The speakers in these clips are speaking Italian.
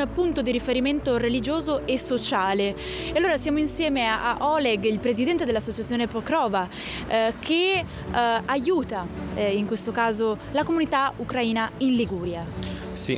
un punto di riferimento religioso e sociale. E allora siamo insieme a Oleg, il presidente dell'associazione Pokrova, che aiuta in questo caso la comunità ucraina in Liguria. Sì,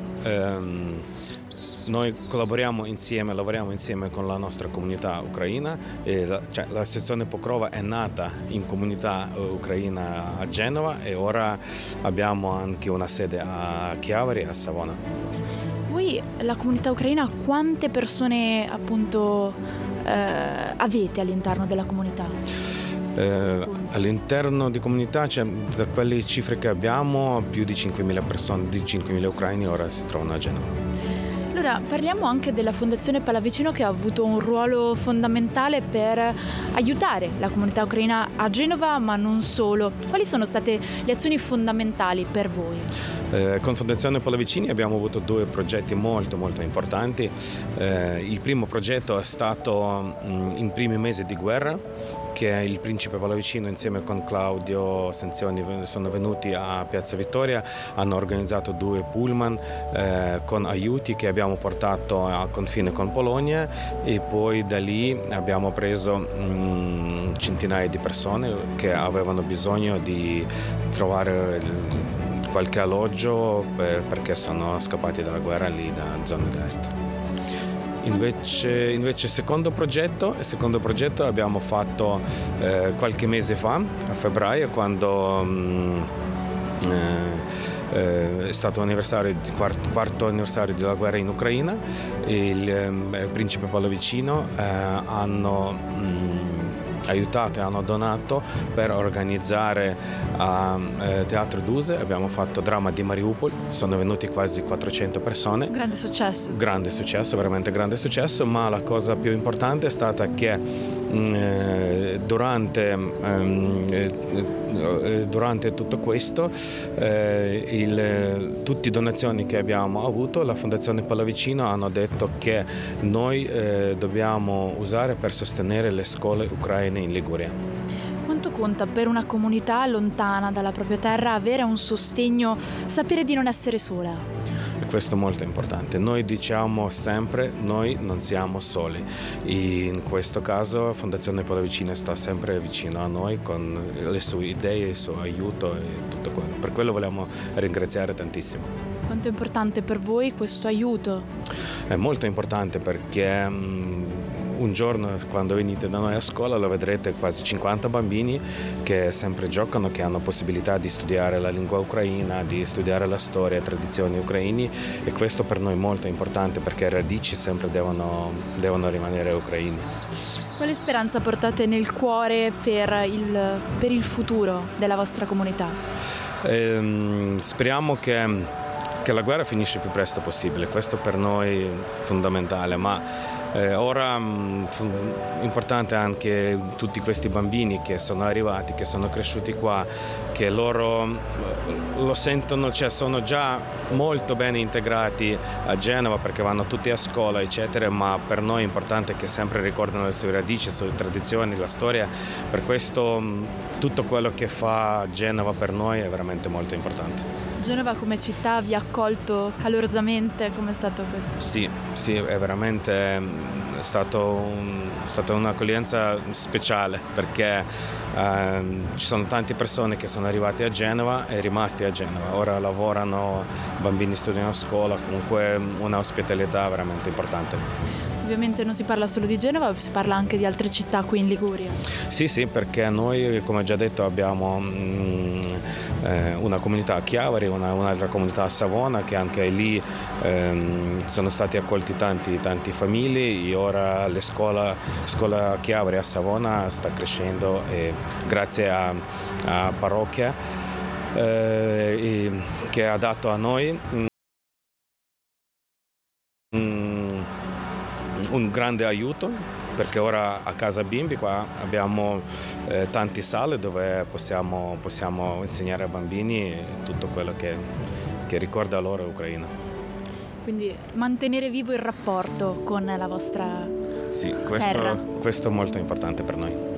noi lavoriamo insieme con la nostra comunità ucraina. L'associazione Pokrova è nata in comunità ucraina a Genova e ora abbiamo anche una sede a Chiavari e a Savona. Voi, la comunità ucraina, quante persone appunto avete all'interno della comunità? All'interno di comunità, da quelle cifre che abbiamo, più di 5.000 persone, di 5.000 ucraini ora si trovano a Genova. Allora, parliamo anche della Fondazione Pallavicino, che ha avuto un ruolo fondamentale per aiutare la comunità ucraina a Genova, ma non solo. Quali sono state le azioni fondamentali per voi? Con Fondazione Pallavicini abbiamo avuto due progetti molto importanti. Il primo progetto è stato in primi mesi di guerra, che il principe Pallavicino insieme con Claudio Senzioni sono venuti a Piazza Vittoria, hanno organizzato 2 pullman con aiuti che abbiamo portato a confine con Polonia, e poi da lì abbiamo preso centinaia di persone che avevano bisogno di trovare qualche alloggio perché sono scappati dalla guerra lì da zone dell'est. Invece secondo progetto abbiamo fatto qualche mese fa, a febbraio, quando è stato il quarto anniversario della guerra in Ucraina. Il principe Pallavicino hanno aiutato e hanno donato per organizzare a Teatro Duse. Abbiamo fatto Dramma di Mariupol, sono venuti quasi 400 persone. Grande successo, veramente grande successo, ma la cosa più importante è stata che durante tutto questo tutte le donazioni che abbiamo avuto, la Fondazione Pallavicino hanno detto che noi dobbiamo usare per sostenere le scuole ucraine in Liguria. Quanto conta per una comunità lontana dalla propria terra avere un sostegno, sapere di non essere sola? Questo è molto importante. Noi diciamo sempre, noi non siamo soli. In questo caso Fondazione Pallavicino sta sempre vicino a noi con le sue idee, il suo aiuto e tutto quello. Per quello vogliamo ringraziare tantissimo. Quanto è importante per voi questo aiuto? È molto importante perché un giorno, quando venite da noi a scuola, lo vedrete quasi 50 bambini che sempre giocano, che hanno possibilità di studiare la lingua ucraina, di studiare la storia e tradizioni ucraini, e questo per noi è molto importante perché le radici sempre devono rimanere ucraini. Quale speranza portate nel cuore per il futuro della vostra comunità? Speriamo che la guerra finisce il più presto possibile, questo per noi è fondamentale, ma ora è importante anche tutti questi bambini che sono arrivati, che sono cresciuti qua, che loro lo sentono, sono già molto bene integrati a Genova perché vanno tutti a scuola eccetera, ma per noi è importante che sempre ricordino le sue radici, le sue tradizioni, la storia. Per questo tutto quello che fa Genova per noi è veramente molto importante. Genova come città vi ha accolto calorosamente, come è stato questo? Sì, è veramente stata un'accoglienza speciale perché ci sono tante persone che sono arrivate a Genova e rimasti a Genova. Ora lavorano, bambini studiano a scuola, comunque un'ospitalità veramente importante. Ovviamente non si parla solo di Genova, si parla anche di altre città qui in Liguria. Sì, perché noi, come già detto, abbiamo una comunità a Chiavari, un'altra comunità a Savona, che anche lì sono stati accolti tanti famiglie, e ora la scuola a Chiavari a Savona sta crescendo grazie a parrocchia che ha dato a noi un grande aiuto, perché ora a Casa Bimbi qua abbiamo tante sale dove possiamo insegnare ai bambini tutto quello che ricorda loro Ucraina. Quindi mantenere vivo il rapporto con la vostra terra. Questo è molto importante per noi.